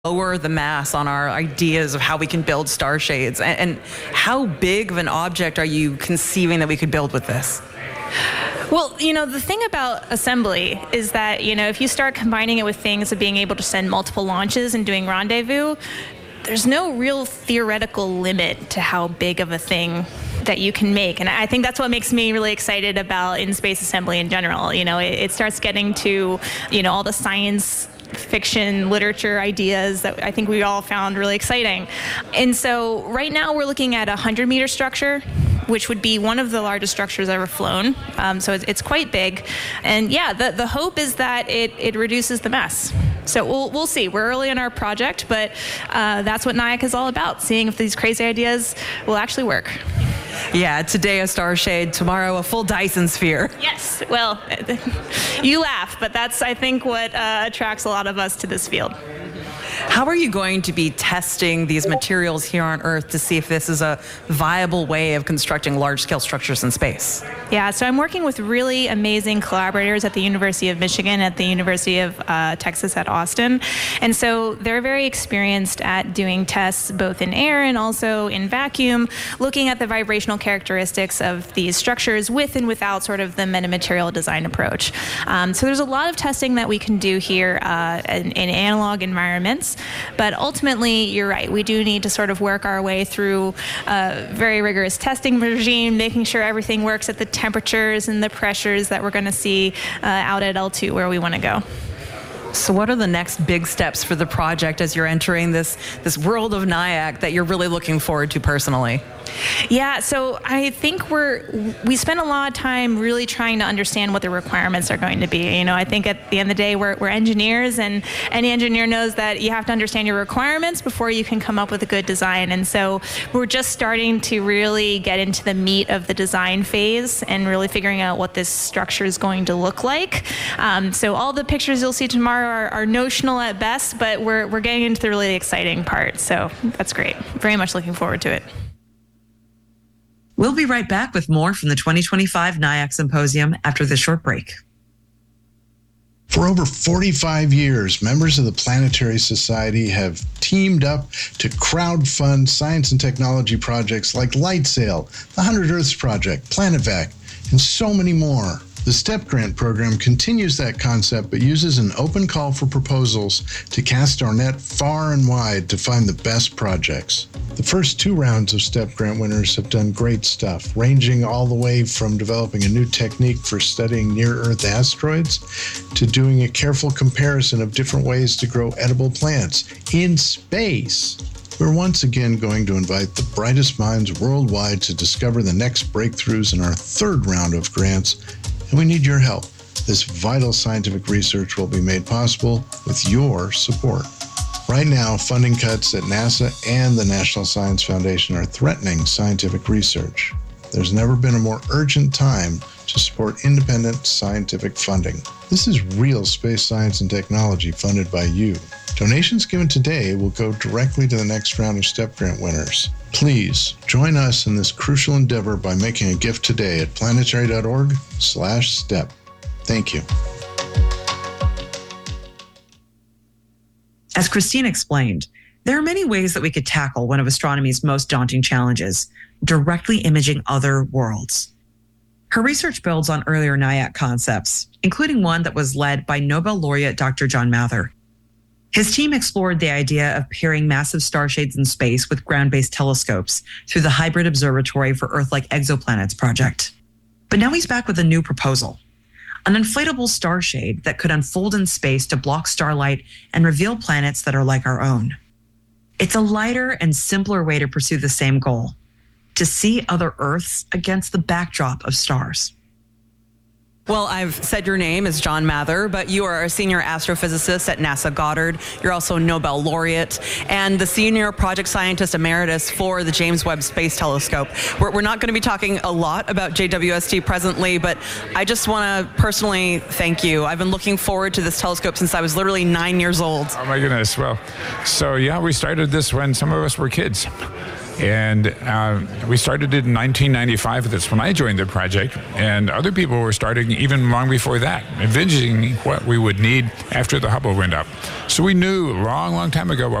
lower the mass on our ideas of how we can build star shades? And how big of an object are you conceiving that we could build with this? Well, the thing about assembly is that, if you start combining it with things of being able to send multiple launches and doing rendezvous, there's no real theoretical limit to how big of a thing that you can make. And I think that's what makes me really excited about in-space assembly in general. It starts getting to, all the science fiction literature ideas that I think we all found really exciting. And so right now we're looking at a 100-meter structure, which would be one of the largest structures ever flown. So it's quite big. And yeah, the hope is that it reduces the mass. So we'll see. We're early in our project, but that's what NIAC is all about, seeing if these crazy ideas will actually work. Yeah, today a star shade, tomorrow a full Dyson sphere. Yes, well, you laugh, but that's, I think, what attracts a lot of us to this field. How are you going to be testing these materials here on Earth to see if this is a viable way of constructing large-scale structures in space? Yeah, so I'm working with really amazing collaborators at the University of Michigan, at the University of Texas at Austin. And so they're very experienced at doing tests both in air and also in vacuum, looking at the vibrational characteristics of these structures with and without sort of the metamaterial design approach. So there's a lot of testing that we can do here in analog environments. But ultimately, you're right. We do need to sort of work our way through a very rigorous testing regime, making sure everything works at the temperatures and the pressures that we're going to see out at L2 where we want to go. So what are the next big steps for the project as you're entering this world of NIAC that you're really looking forward to personally? Yeah, so I think we spend a lot of time really trying to understand what the requirements are going to be. I think at the end of the day, we're engineers, and any engineer knows that you have to understand your requirements before you can come up with a good design. And so we're just starting to really get into the meat of the design phase and really figuring out what this structure is going to look like. So all the pictures you'll see tomorrow are notional at best, but we're getting into the really exciting part. So that's great. Very much looking forward to it. We'll be right back with more from the 2025 NIAC Symposium after this short break. For over 45 years, members of the Planetary Society have teamed up to crowdfund science and technology projects like LightSail, the 100 Earths Project, PlanetVac, and so many more. The STEP grant program continues that concept, but uses an open call for proposals to cast our net far and wide to find the best projects. The first 2 rounds of STEP grant winners have done great stuff, ranging all the way from developing a new technique for studying near-Earth asteroids to doing a careful comparison of different ways to grow edible plants in space. We're once again going to invite the brightest minds worldwide to discover the next breakthroughs in our 3rd round of grants, and we need your help. This vital scientific research will be made possible with your support. Right now, funding cuts at NASA and the National Science Foundation are threatening scientific research. There's never been a more urgent time to support independent scientific funding. This is real space science and technology funded by you. Donations given today will go directly to the next round of STEP grant winners. Please join us in this crucial endeavor by making a gift today at planetary.org/step. Thank you. As Christine explained, there are many ways that we could tackle one of astronomy's most daunting challenges, directly imaging other worlds. Her research builds on earlier NIAC concepts, including one that was led by Nobel laureate Dr. John Mather. His team explored the idea of pairing massive star shades in space with ground-based telescopes through the Hybrid Observatory for Earth-like Exoplanets project. But now he's back with a new proposal, an inflatable star shade that could unfold in space to block starlight and reveal planets that are like our own. It's a lighter and simpler way to pursue the same goal, to see other Earths against the backdrop of stars. Well, I've said your name is John Mather, but you are a senior astrophysicist at NASA Goddard. You're also a Nobel laureate and the senior project scientist emeritus for the James Webb Space Telescope. We're not going to be talking a lot about JWST presently, but I just want to personally thank you. I've been looking forward to this telescope since I was literally 9 years old. Oh my goodness. Well, so yeah, we started this when some of us were kids. And we started it in 1995. That's when I joined the project. And other people were starting even long before that, envisioning what we would need after the Hubble went up. So we knew a long, long time ago